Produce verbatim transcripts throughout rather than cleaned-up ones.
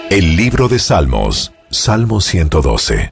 El libro de Salmos, Salmo ciento doce.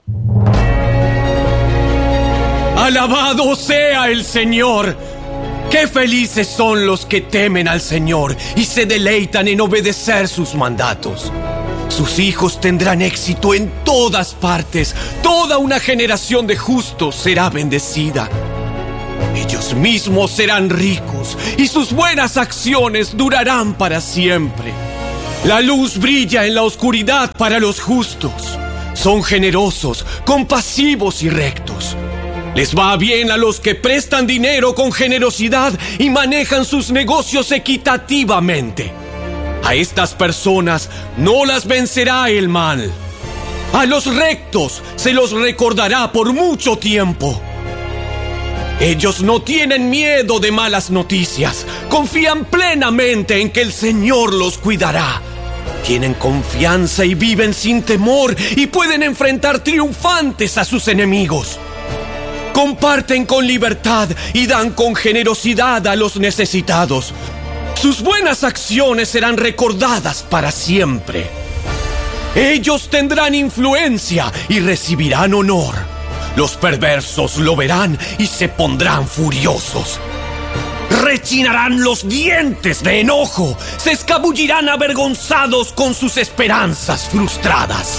¡Alabado sea el Señor! ¡Qué felices son los que temen al Señor y se deleitan en obedecer sus mandatos! Sus hijos tendrán éxito en todas partes. Toda una generación de justos será bendecida. Ellos mismos serán ricos y sus buenas acciones durarán para siempre. La luz brilla en la oscuridad para los justos. Son generosos, compasivos y rectos. Les va bien a los que prestan dinero con generosidad y manejan sus negocios equitativamente. A estas personas no las vencerá el mal. A los rectos se los recordará por mucho tiempo. Ellos no tienen miedo de malas noticias. Confían plenamente en que el Señor los cuidará. Tienen confianza y viven sin temor y pueden enfrentar triunfantes a sus enemigos. Comparten con libertad y dan con generosidad a los necesitados. Sus buenas acciones serán recordadas para siempre. Ellos tendrán influencia y recibirán honor. Los perversos lo verán y se pondrán furiosos. Rechinarán los dientes de enojo. Se escabullirán avergonzados con sus esperanzas frustradas.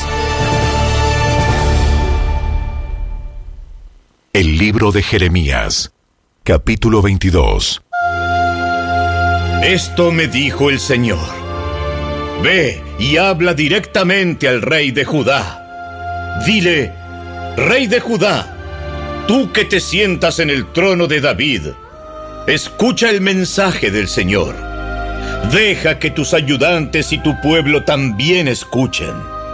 El libro de Jeremías, capítulo veintidós. Esto me dijo el Señor: ve y habla directamente al rey de Judá. Dile: Rey de Judá, tú que te sientas en el trono de David, escucha el mensaje del Señor. Deja que tus ayudantes y tu pueblo también escuchen.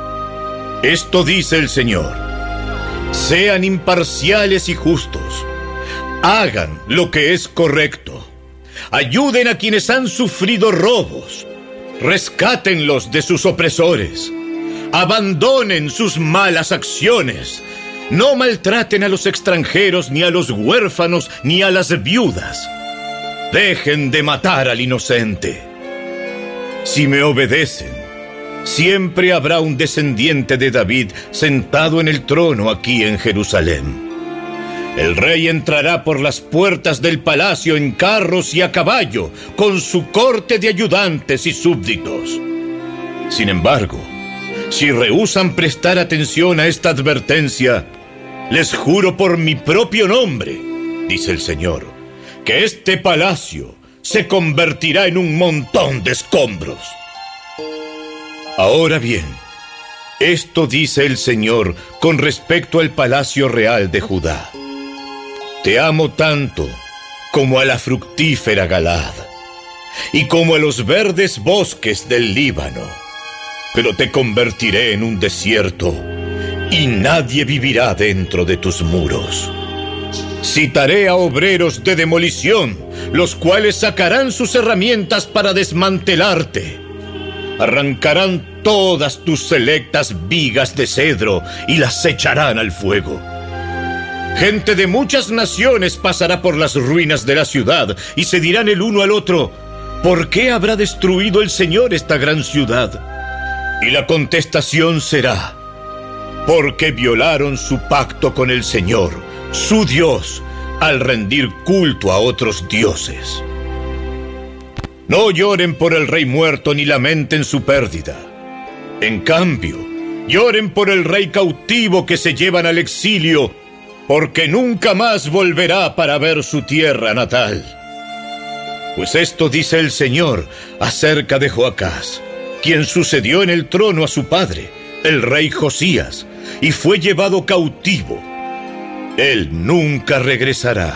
Esto dice el Señor: sean imparciales y justos. Hagan lo que es correcto. Ayuden a quienes han sufrido robos. Rescátenlos de sus opresores. Abandonen sus malas acciones. No maltraten a los extranjeros, ni a los huérfanos, ni a las viudas. Dejen de matar al inocente. Si me obedecen, siempre habrá un descendiente de David sentado en el trono aquí en Jerusalén. El rey entrará por las puertas del palacio en carros y a caballo, con su corte de ayudantes y súbditos. Sin embargo, si rehúsan prestar atención a esta advertencia, les juro por mi propio nombre, dice el Señor, que este palacio se convertirá en un montón de escombros. Ahora bien, esto dice el Señor con respecto al palacio real de Judá: te amo tanto como a la fructífera Galaad y como a los verdes bosques del Líbano, pero te convertiré en un desierto y nadie vivirá dentro de tus muros. Citaré a obreros de demolición, los cuales sacarán sus herramientas para desmantelarte. Arrancarán todas tus selectas vigas de cedro y las echarán al fuego. Gente de muchas naciones pasará por las ruinas de la ciudad y se dirán el uno al otro: ¿por qué habrá destruido el Señor esta gran ciudad? Y la contestación será: porque violaron su pacto con el Señor, su Dios, al rendir culto a otros dioses. No lloren por el rey muerto ni lamenten su pérdida. En cambio, lloren por el rey cautivo que se llevan al exilio, porque nunca más volverá para ver su tierra natal. Pues esto dice el Señor acerca de Joacás, quien sucedió en el trono a su padre, el rey Josías, y fue llevado cautivo. Él nunca regresará.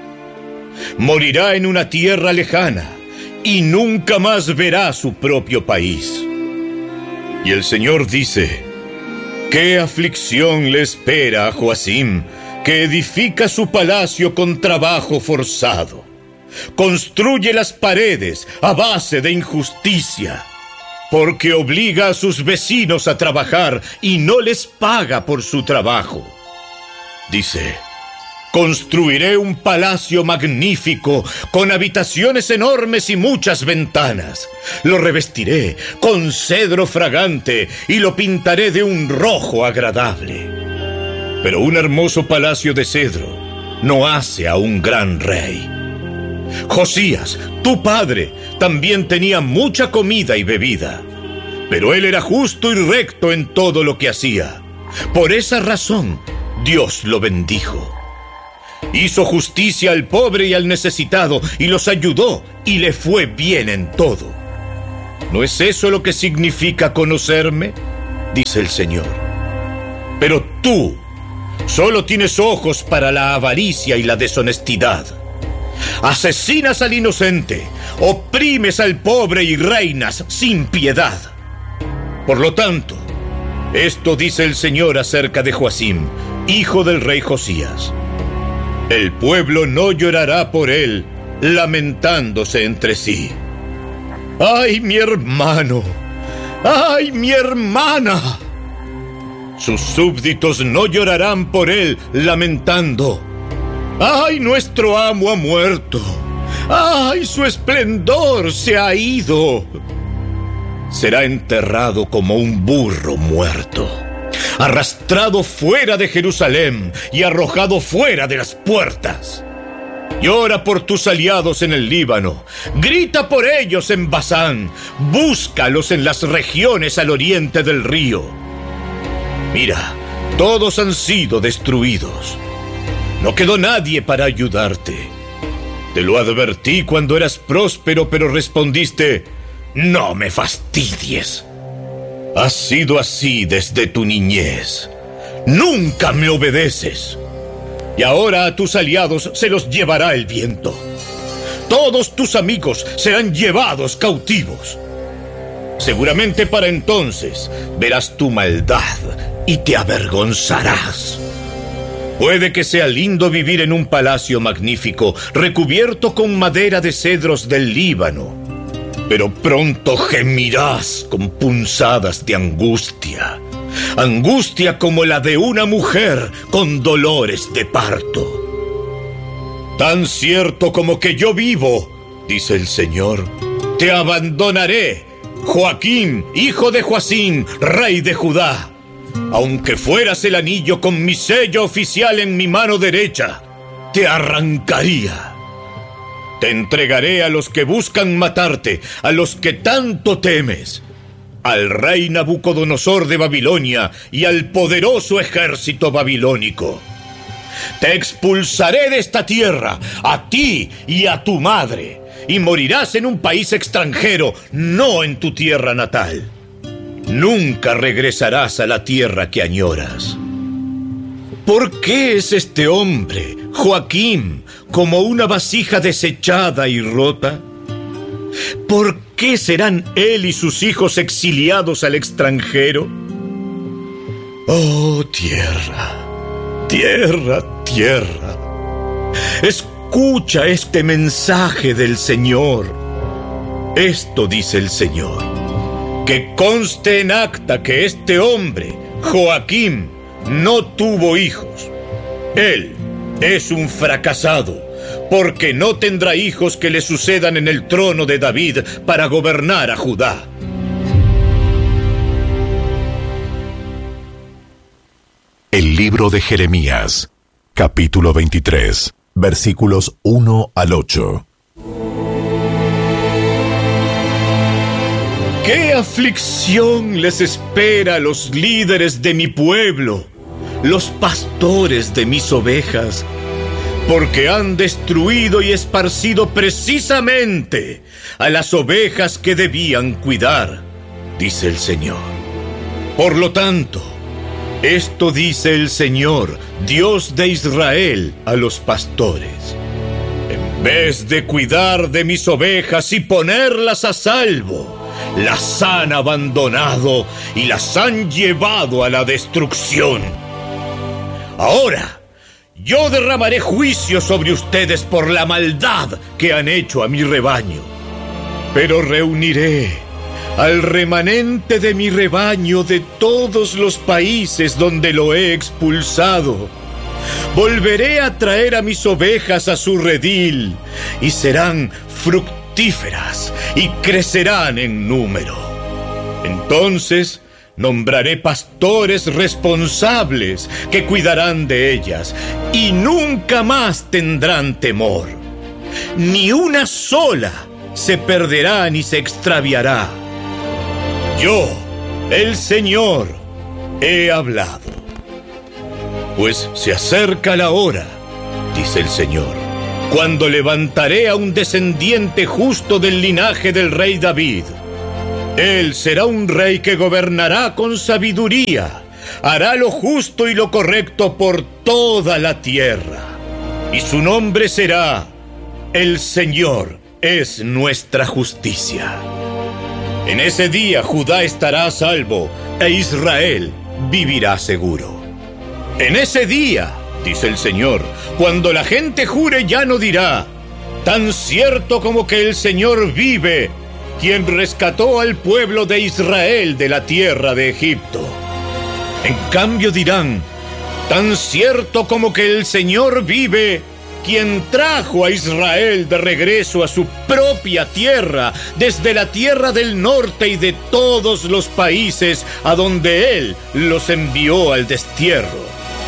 Morirá en una tierra lejana y nunca más verá su propio país. Y el Señor dice: ¿qué aflicción le espera a Joacim, que edifica su palacio con trabajo forzado? Construye las paredes a base de injusticia, porque obliga a sus vecinos a trabajar y no les paga por su trabajo. Dice: Construiré un palacio magnífico, con habitaciones enormes y muchas ventanas. Lo revestiré con cedro fragante y lo pintaré de un rojo agradable. Pero un hermoso palacio de cedro no hace a un gran rey. Josías, tu padre, también tenía mucha comida y bebida, pero él era justo y recto en todo lo que hacía. Por esa razón, Dios lo bendijo. Hizo justicia al pobre y al necesitado, y los ayudó, y le fue bien en todo. ¿No es eso lo que significa conocerme?, dice el Señor. Pero tú solo tienes ojos para la avaricia y la deshonestidad. Asesinas al inocente, oprimes al pobre y reinas sin piedad. Por lo tanto, esto dice el Señor acerca de Joacim, hijo del rey Josías: el pueblo no llorará por él, lamentándose entre sí. ¡Ay, mi hermano! ¡Ay, mi hermana! Sus súbditos no llorarán por él, lamentando: ¡ay, nuestro amo ha muerto! ¡Ay, su esplendor se ha ido! Será enterrado como un burro muerto, arrastrado fuera de Jerusalén y arrojado fuera de las puertas. Llora por tus aliados en el Líbano, grita por ellos en Basán, búscalos en las regiones al oriente del río. Mira, todos han sido destruidos. No quedó nadie para ayudarte. Te lo advertí cuando eras próspero, pero respondiste: no me fastidies. Has sido así desde tu niñez. Nunca me obedeces. Y ahora a tus aliados se los llevará el viento. Todos tus amigos serán llevados cautivos. Seguramente para entonces verás tu maldad y te avergonzarás. Puede que sea lindo vivir en un palacio magnífico, recubierto con madera de cedros del Líbano, pero pronto gemirás con punzadas de angustia, angustia como la de una mujer con dolores de parto. Tan cierto como que yo vivo, dice el Señor, te abandonaré, Joacim, hijo de Joacim, rey de Judá. Aunque fueras el anillo con mi sello oficial en mi mano derecha, te arrancaría. Te entregaré a los que buscan matarte, a los que tanto temes, al rey Nabucodonosor de Babilonia y al poderoso ejército babilónico. Te expulsaré de esta tierra, a ti y a tu madre, y morirás en un país extranjero, no en tu tierra natal. Nunca regresarás a la tierra que añoras. ¿Por qué es este hombre, Joacim, como una vasija desechada y rota? ¿Por qué serán él y sus hijos exiliados al extranjero? Oh, tierra, tierra, tierra, escucha este mensaje del Señor. Esto dice el Señor: que conste en acta que este hombre, Joacim, no tuvo hijos. Él es un fracasado, porque no tendrá hijos que le sucedan en el trono de David para gobernar a Judá. El libro de Jeremías, capítulo veintitrés, versículos uno al ocho. ¿Qué aflicción les espera a los líderes de mi pueblo, los pastores de mis ovejas? Porque han destruido y esparcido precisamente a las ovejas que debían cuidar, dice el Señor. Por lo tanto, esto dice el Señor, Dios de Israel, a los pastores: en vez de cuidar de mis ovejas y ponerlas a salvo, las han abandonado y las han llevado a la destrucción. Ahora, yo derramaré juicio sobre ustedes por la maldad que han hecho a mi rebaño. Pero reuniré al remanente de mi rebaño de todos los países donde lo he expulsado. Volveré a traer a mis ovejas a su redil, y serán fructíferas y crecerán en número. Entonces nombraré pastores responsables que cuidarán de ellas, y nunca más tendrán temor. Ni una sola se perderá ni se extraviará. Yo, el Señor, he hablado. Pues se acerca la hora, dice el Señor, cuando levantaré a un descendiente justo del linaje del rey David. Él será un rey que gobernará con sabiduría, hará lo justo y lo correcto por toda la tierra. Y su nombre será: El Señor es nuestra justicia. En ese día Judá estará a salvo e Israel vivirá seguro. En ese día, dice el Señor, cuando la gente jure, ya no dirá: tan cierto como que el Señor vive, quien rescató al pueblo de Israel de la tierra de Egipto. En cambio dirán: tan cierto como que el Señor vive, quien trajo a Israel de regreso a su propia tierra, desde la tierra del norte y de todos los países a donde Él los envió al destierro.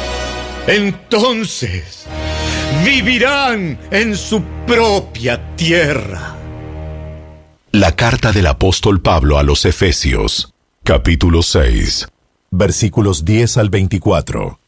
Entonces vivirán en su propia tierra. La carta del apóstol Pablo a los Efesios, capítulo seis, versículos diez al veinticuatro.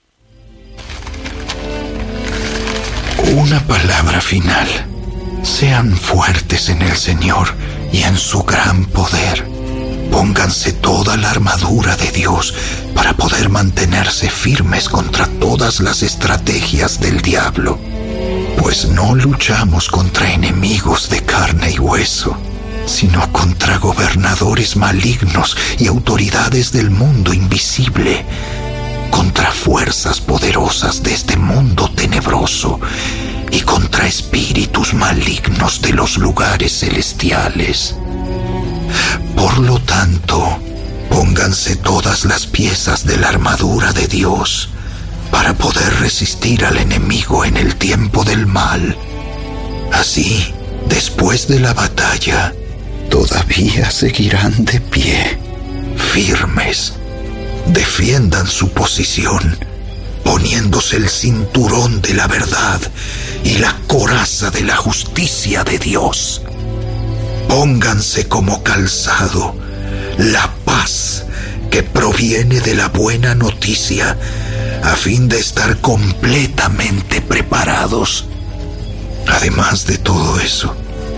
Una palabra final. Sean fuertes en el Señor y en su gran poder. Pónganse toda la armadura de Dios para poder mantenerse firmes contra todas las estrategias del diablo. Pues no luchamos contra enemigos de carne y hueso, sino contra gobernadores malignos y autoridades del mundo invisible, contra fuerzas poderosas de este mundo tenebroso y contra espíritus malignos de los lugares celestiales. Por lo tanto, pónganse todas las piezas de la armadura de Dios para poder resistir al enemigo en el tiempo del mal. Así, después de la batalla, todavía seguirán de pie, firmes. Defiendan su posición, poniéndose el cinturón de la verdad y la coraza de la justicia de Dios. Pónganse como calzado la paz que proviene de la buena noticia, a fin de estar completamente preparados. Además de todo eso,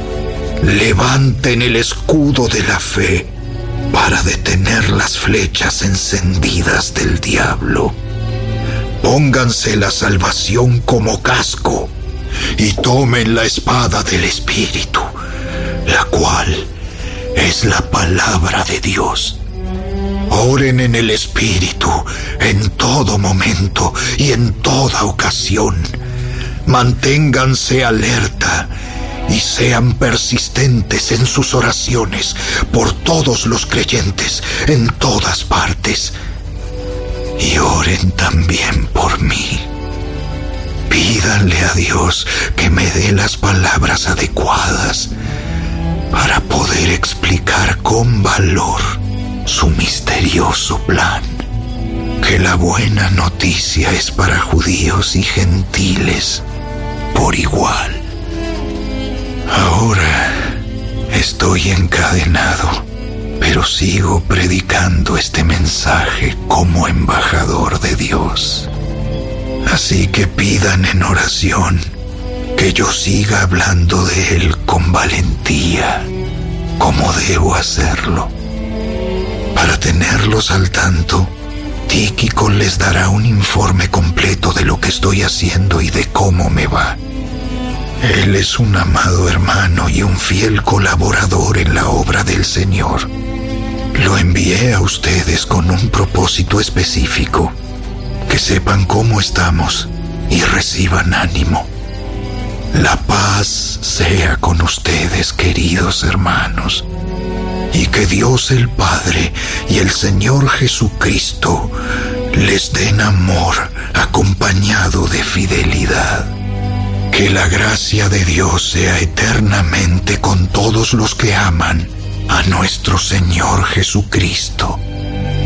levanten el escudo de la fe para detener las flechas encendidas del diablo. Pónganse la salvación como casco y tomen la espada del Espíritu, la cual es la palabra de Dios. Oren en el Espíritu en todo momento y en toda ocasión. Manténganse alerta y sean persistentes en sus oraciones por todos los creyentes en todas partes. Y oren también por mí. Pídanle a Dios que me dé las palabras adecuadas para poder explicar con valor su misterioso plan. Que la buena noticia es para judíos y gentiles por igual. Ahora estoy encadenado, pero sigo predicando este mensaje como embajador de Dios. Así que pidan en oración que yo siga hablando de Él con valentía, como debo hacerlo. Para tenerlos al tanto, Tíquico les dará un informe completo de lo que estoy haciendo y de cómo me va. Él es un amado hermano y un fiel colaborador en la obra del Señor. Lo envié a ustedes con un propósito específico: que sepan cómo estamos y reciban ánimo. La paz sea con ustedes, queridos hermanos, y que Dios el Padre y el Señor Jesucristo les den amor acompañado de fidelidad. Que la gracia de Dios sea eternamente con todos los que aman a nuestro Señor Jesucristo.